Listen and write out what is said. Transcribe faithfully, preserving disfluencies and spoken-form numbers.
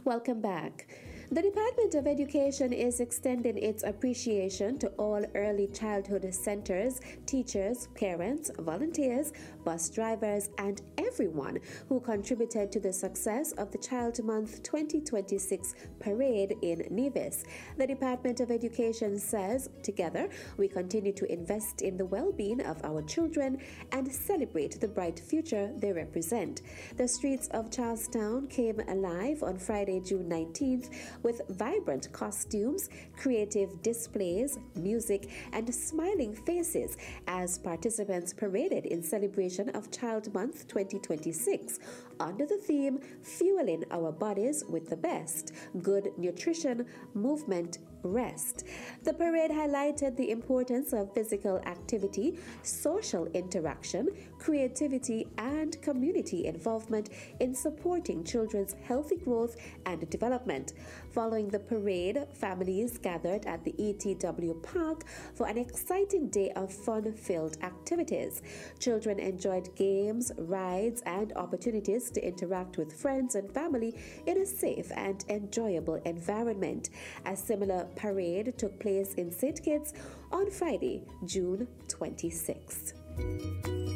Welcome back. The Department of Education is extending its appreciation to all early childhood centers, teachers, parents, volunteers, bus drivers, and everyone who contributed to the success of the Child Month twenty twenty-six parade in Nevis. The Department of Education says, together, we continue to invest in the well-being of our children and celebrate the bright future they represent. The streets of Charlestown came alive on Friday, June nineteenth, with vibrant costumes, creative displays, music, and smiling faces as participants paraded in celebration of Child Month twenty twenty-six under the theme Fueling Our Bodies with the Best: Good Nutrition, Movement, Rest. The parade highlighted the importance of physical activity, social interaction, creativity, and community involvement in supporting children's healthy growth and development. Following the parade, families gathered at the E T W Park for an exciting day of fun-filled activities. Children enjoyed games, rides, and opportunities to interact with friends and family in a safe and enjoyable environment. A similar parade took place in Saint Kitts on Friday, June twenty-sixth.